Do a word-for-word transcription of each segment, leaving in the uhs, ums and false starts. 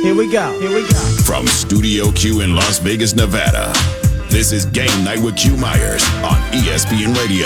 Here we go. Here we go. From Studio Q in Las Vegas, Nevada, this is Game Night with Q Myers on E S P N Radio.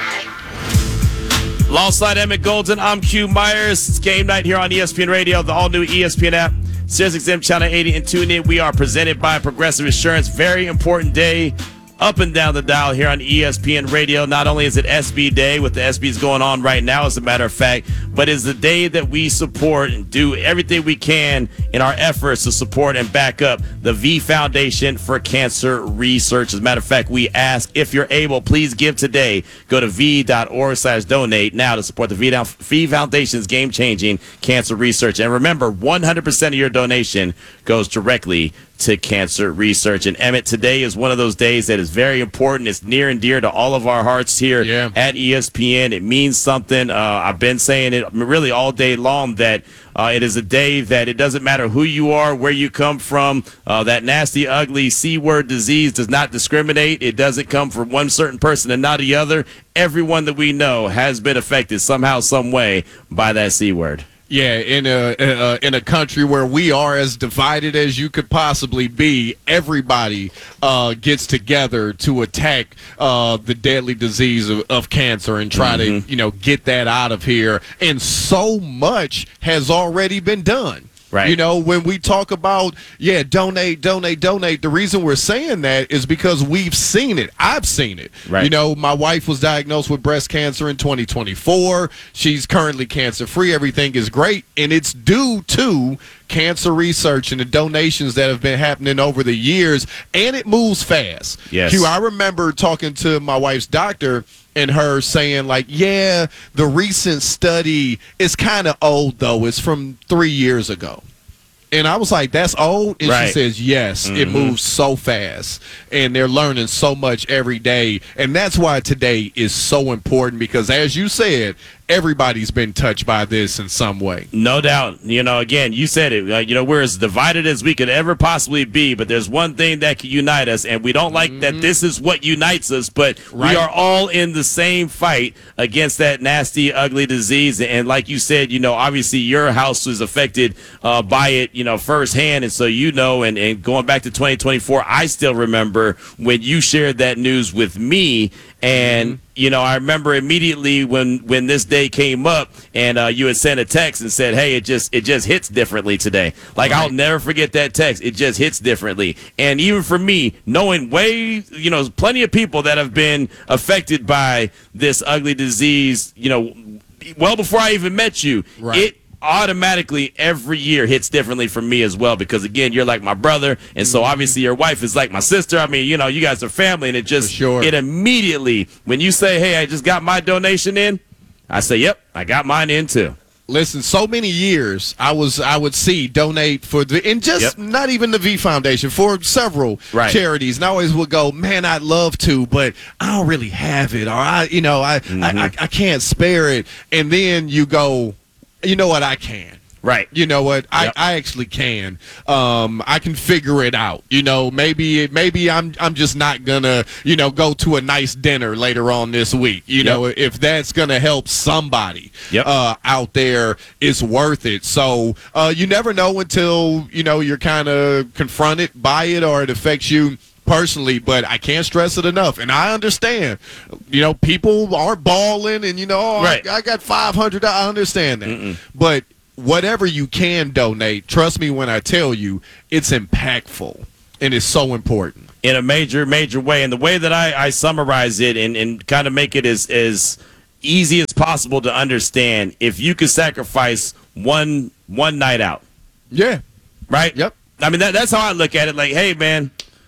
Alongside Emmett Golden, I'm Q Myers. It's Game Night here on E S P N Radio, the all-new E S P N app, SiriusXM Channel eighty, and tune in. We are presented by Progressive Insurance. Very important day up and down the dial here on E S P N Radio. Not only is it S B Day, with the S Bs going on right now, as a matter of fact, but it's the day that we support and do everything we can in our efforts to support and back up the V Foundation for Cancer Research. As a matter of fact, we ask, if you're able, please give today. Go to v.org slash donate now to support the V Foundation's game-changing cancer research. And remember, one hundred percent of your donation goes directly to cancer research. And Emmett, today is one of those days that is very important. It's near and dear to all of our hearts here yeah. at E S P N. It means something. Uh, I've been saying it really all day long, that uh, it is a day that it doesn't matter who you are, where you come from. Uh, that nasty, ugly C-word disease does not discriminate. It doesn't come from one certain person and not the other. Everyone that we know has been affected somehow, some way by that C-word. Yeah, in a uh, in a country where we are as divided as you could possibly be, everybody uh, gets together to attack uh, the deadly disease of, of cancer and try mm-hmm. to, you know, get that out of here. And so much has already been done. Right. You know, when we talk about, yeah, donate, donate, donate, the reason we're saying that is because we've seen it. I've seen it. Right. You know, my wife was diagnosed with breast cancer in twenty twenty-four. She's currently cancer-free. Everything is great. And it's due to cancer research and the donations that have been happening over the years. And it moves fast. Yes. Q, I remember talking to my wife's doctor and her saying, like, yeah, the recent study is kind of old, though. It's from three years ago. And I was like, that's old? And right. she says, yes, mm-hmm. it moves so fast. And they're learning so much every day. And that's why today is so important, because, as you said, everybody's been touched by this in some way. No doubt. You know, again, you said it. Uh, you know, we're as divided as we could ever possibly be, but there's one thing that can unite us, and we don't like mm-hmm. that this is what unites us, but right. we are all in the same fight against that nasty, ugly disease. And like you said, you know, obviously your house was affected uh, by it, you know, firsthand, and so you know, and, and going back to twenty twenty-four, I still remember when you shared that news with me, and mm-hmm. you know, I remember immediately when, when this day came up, and uh, you had sent a text and said, hey, it just it just hits differently today. Like, right. I'll never forget that text. It just hits differently. And even for me, knowing way, you know, plenty of people that have been affected by this ugly disease, you know, well before I even met you, right. it automatically every year hits differently for me as well, because again, you're like my brother, and so obviously your wife is like my sister. I mean, you know, you guys are family, and it just sure. it immediately, when you say, hey, I just got my donation in, I say, yep, I got mine in too. Listen, so many years I was I would see donate for the, and just yep. not even the V Foundation, for several right. charities, and I always would go, man, I'd love to, but I don't really have it, or I, you know, I mm-hmm. I, I I can't spare it, and then you go, you know what, I can. Right. You know what, I, yep. I actually can. Um, I can figure it out. You know, maybe maybe I'm I'm just not gonna, you know, go to a nice dinner later on this week. You yep. know, if that's gonna help somebody yep. uh, out there, it's worth it. So uh, you never know until, you know, you're kind of confronted by it or it affects you personally, but I can't stress it enough. And I understand, you know, people aren't balling and, you know, oh, right. I, I got five hundred dollars. I understand that. Mm-mm. But whatever you can donate, trust me when I tell you, it's impactful and it's so important. In a major, major way. And the way that I, I summarize it and, and kind of make it as, as easy as possible to understand, if you could sacrifice one one night out. Yeah. Right? Yep. I mean, that, that's how I look at it. Like, hey, man,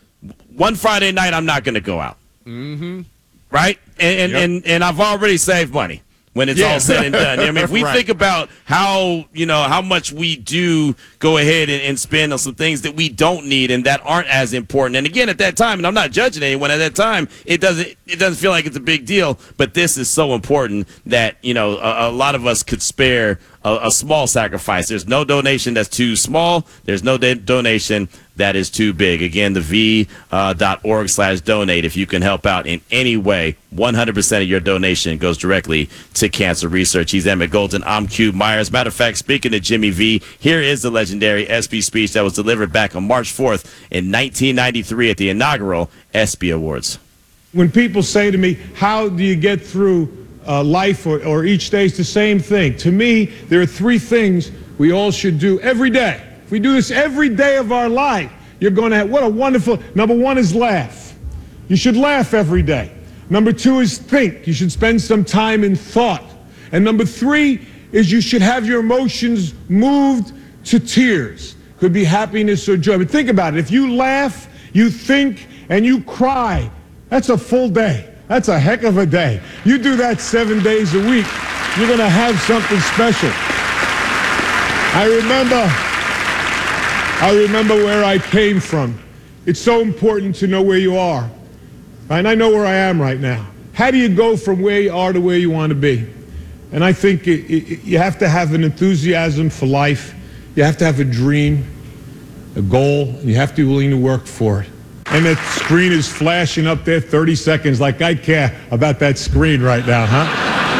one Friday night I'm not going to go out. Mm-hmm. Right? And and, Yep. and and I've already saved money when it's Yeah. all said and done. I mean, if we Right. think about how, you know, how much we do go ahead and, and spend on some things that we don't need and that aren't as important. And again, at that time, and I'm not judging anyone, at that time, it doesn't it doesn't feel like it's a big deal. But this is so important that, you know, a, a lot of us could spare a, a small sacrifice. There's no donation that's too small. There's no de- donation that is too big. Again, the V dot org slash donate. If you can help out in any way, one hundred percent of your donation goes directly to cancer research. He's Emmett Golden. I'm Q Myers. Matter of fact, speaking of Jimmy V, here is the legendary ESPY speech that was delivered back on March fourth in nineteen ninety-three at the inaugural ESPY Awards. When people say to me, how do you get through uh, life or, or each day, it's the same thing. To me, there are three things we all should do every day. If we do this every day of our life, you're going to have, what a wonderful, number one is laugh. You should laugh every day. Number two is think. You should spend some time in thought. And number three is you should have your emotions moved to tears. Could be happiness or joy. But think about it. If you laugh, you think, and you cry, that's a full day. That's a heck of a day. You do that seven days a week, you're going to have something special. I remember, I remember where I came from. It's so important to know where you are. Right? And I know where I am right now. How do you go from where you are to where you want to be? And I think it, it, you have to have an enthusiasm for life. You have to have a dream, a goal, and you have to be willing to work for it. And that screen is flashing up there thirty seconds like I care about that screen right now, huh?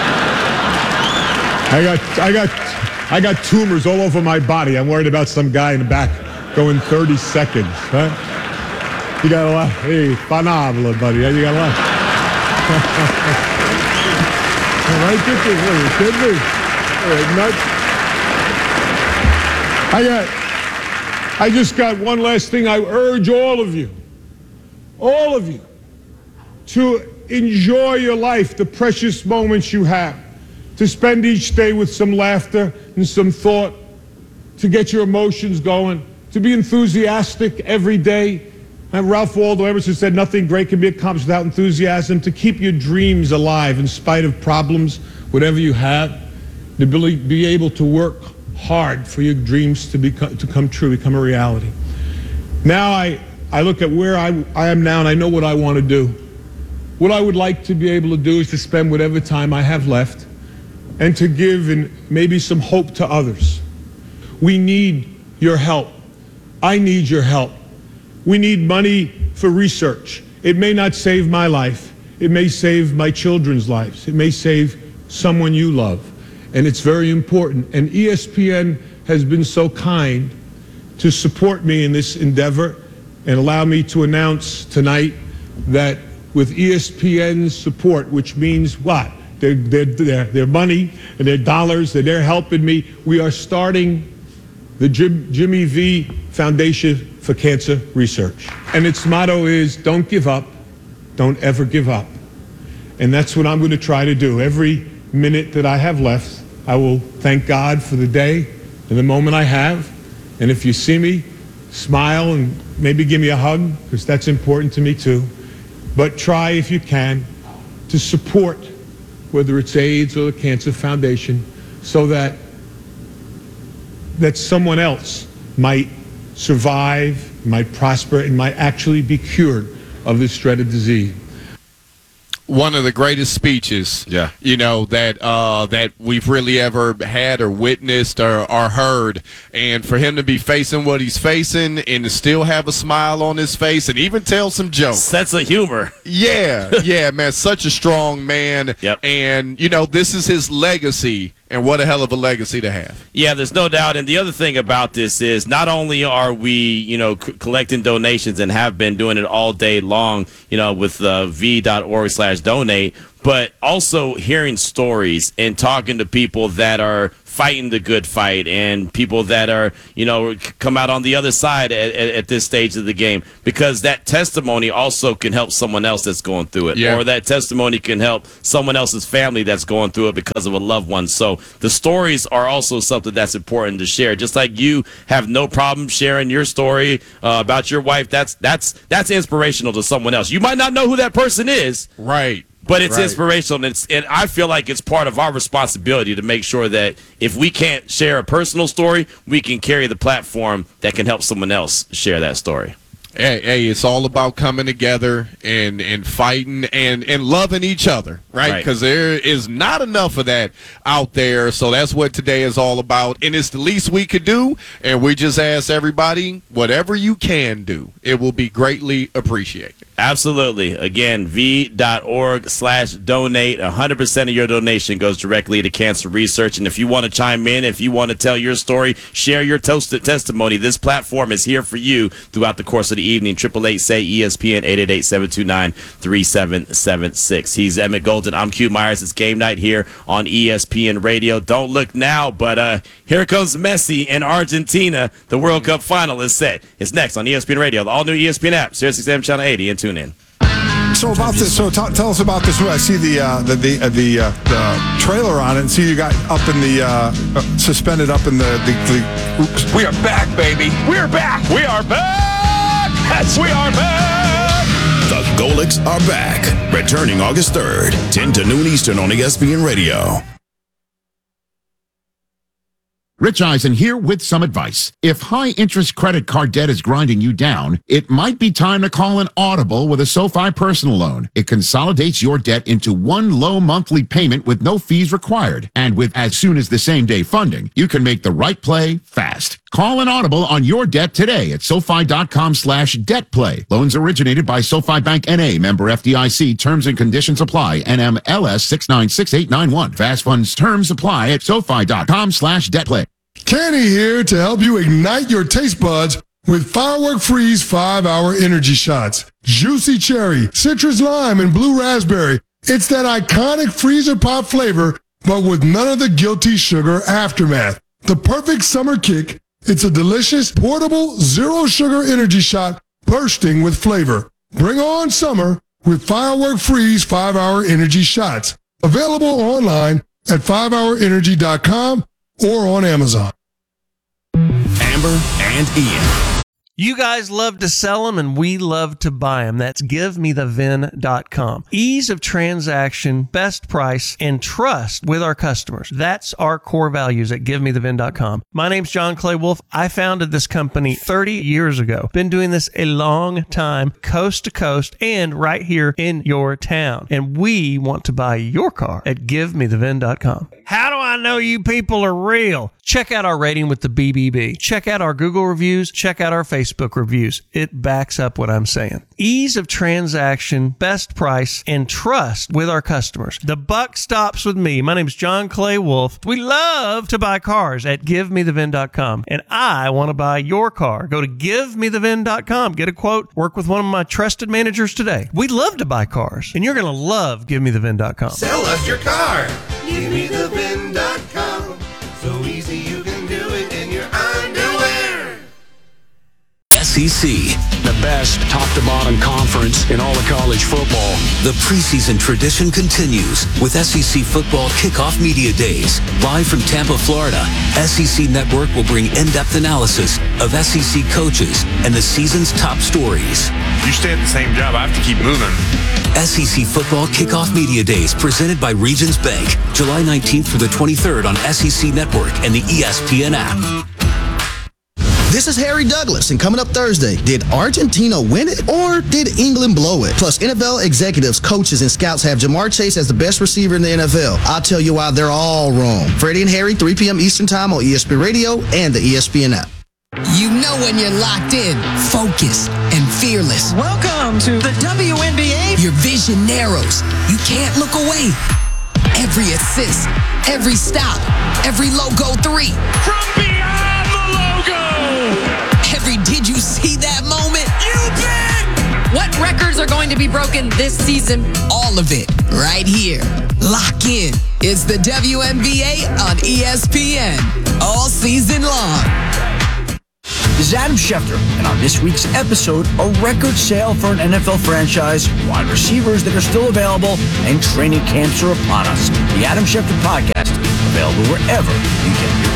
I got, I got, I got tumors all over my body. I'm worried about some guy in the back going thirty seconds, huh? You got a lot. Hey, phenomenal, buddy. You got a lot. Right, get this. What, are you kidding me? Hey, nuts. I got, I just got one last thing. I urge all of you, all of you, to enjoy your life, the precious moments you have, to spend each day with some laughter and some thought, to get your emotions going, to be enthusiastic every day. And Ralph Waldo Emerson said nothing great can be accomplished without enthusiasm, to keep your dreams alive in spite of problems, whatever you have, to be, be able to work hard for your dreams to, become, to come true, become a reality. Now I, I look at where I, I am now and I know what I want to do. What I would like to be able to do is to spend whatever time I have left and to give and maybe some hope to others. We need your help. I need your help. We need money for research. It may not save my life. It may save my children's lives. It may save someone you love. And it's very important. And E S P N has been so kind to support me in this endeavor and allow me to announce tonight that with E S P N's support, which means what? Their, their, their, their money and their dollars, that they're helping me, we are starting the Jim, Jimmy V Foundation for Cancer Research. And its motto is, don't give up, don't ever give up. And that's what I'm going to try to do. Every minute that I have left, I will thank God for the day and the moment I have. And if you see me, smile and maybe give me a hug, because that's important to me too. But try, if you can, to support, whether it's AIDS or the Cancer Foundation, so that that someone else might survive, might prosper, and might actually be cured of this dreaded disease. One of the greatest speeches, yeah. you know, that uh, that we've really ever had or witnessed or, or heard. And for him to be facing what he's facing and to still have a smile on his face and even tell some jokes. Sense of humor. Yeah, yeah, man, such a strong man. Yep. And, you know, this is his legacy. And what a hell of a legacy to have. Yeah, there's no doubt. And the other thing about this is not only are we, you know, c- collecting donations and have been doing it all day long, you know, with uh, V dot org slash donate, but also hearing stories and talking to people that are fighting the good fight and people that are, you know, come out on the other side at, at, at this stage of the game, because that testimony also can help someone else that's going through it, yeah. or that testimony can help someone else's family that's going through it because of a loved one. So the stories are also something that's important to share. Just like you have no problem sharing your story uh, about your wife, that's that's that's inspirational to someone else. You might not know who that person is, right? But it's right. inspirational, and, it's, and I feel like it's part of our responsibility to make sure that if we can't share a personal story, we can carry the platform that can help someone else share that story. Hey, hey, it's all about coming together and, and fighting and, and loving each other, right? Because right. there is not enough of that out there. So that's what today is all about. And it's the least we could do. And we just ask everybody, whatever you can do, it will be greatly appreciated. Absolutely. Again, v.org slash donate. one hundred percent of your donation goes directly to cancer research. And if you want to chime in, if you want to tell your story, share your toasted testimony, this platform is here for you throughout the course of the evening. eight eight eight, say E S P N, eight eight eight, seven two nine, three seven seven six. He's Emmett Golden. I'm Q Myers. It's game night here on E S P N Radio. Don't look now, but uh, here comes Messi in Argentina. The World Cup final is set. It's next on E S P N Radio, the all-new E S P N app, Sirius X M Channel eighty, and tune in. So about this, so t- tell us about this. I see the uh, the the, uh, the, uh, the trailer on it, and see you got up in the uh, uh, suspended up in the the. the oops. We are back, baby. We are back. We are back. Yes, we are back. The Golics are back, returning August third, ten to noon Eastern on E S P N Radio. Rich Eisen here with some advice. If high-interest credit card debt is grinding you down, it might be time to call an audible with a SoFi personal loan. It consolidates your debt into one low monthly payment with no fees required. And with as soon as the same-day funding, you can make the right play fast. Call an audible on your debt today at SoFi.com slash debt play. Loans originated by SoFi Bank N A, member F D I C. Terms and conditions apply. N M L S six nine six eight nine one. Fast funds terms apply at SoFi.com slash debt play. Kenny here to help you ignite your taste buds with Firework Freeze five hour energy shots. Juicy cherry, citrus lime, and blue raspberry. It's that iconic freezer pop flavor, but with none of the guilty sugar aftermath. The perfect summer kick. It's a delicious, portable, zero-sugar energy shot bursting with flavor. Bring on summer with Firework Freeze five hour energy shots. Available online at five hour energy dot com or on Amazon. Amber and Ian. You guys love to sell them, and we love to buy them. That's give me the vin dot com. Ease of transaction, best price, and trust with our customers. That's our core values at give me the vin dot com. My name's John Clay Wolf. I founded this company thirty years ago. Been doing this a long time, coast to coast, and right here in your town. And we want to buy your car at give me the vin dot com. How do I know you people are real? Check out our rating with the B B B. Check out our Google reviews. Check out our Facebook reviews. It backs up what I'm saying. Ease of transaction, best price, and trust with our customers. The buck stops with me. My name's John Clay Wolf. We love to buy cars at give me the vin dot com. And I want to buy your car. Go to give me the vin dot com. Get a quote. Work with one of my trusted managers today. We love to buy cars. And you're going to love give me the vin dot com. Sell us your car. give me the vin dot com. So easy you can do it in your underwear. S E C, the best top-to-bottom conference in all of college football. The preseason tradition continues with S E C Football Kickoff Media Days. Live from Tampa, Florida, S E C Network will bring in-depth analysis of S E C coaches and the season's top stories. You stay at the same job, I have to keep moving. S E C Football Kickoff Media Days presented by Regions Bank, July nineteenth through the twenty-third on S E C Network and the E S P N app. This is Harry Douglas, and coming up Thursday, did Argentina win it or did England blow it? Plus, N F L executives, coaches, and scouts have Jamar Chase as the best receiver in the N F L. I'll tell you why they're all wrong. Freddie and Harry, three p.m. Eastern Time on E S P N Radio and the E S P N app. You know when you're locked in, focused, and fearless. Welcome to the W N B A. Your vision narrows. You can't look away. Every assist, every stop, every logo three. From beyond the logo. Every did you see that moment? You bet. What records are going to be broken this season? All of it right here. Lock in. It's the W N B A on E S P N. All season long. This is Adam Schefter, and on this week's episode, a record sale for an N F L franchise, wide receivers that are still available, and training camps are upon us. The Adam Schefter Podcast, available wherever you get your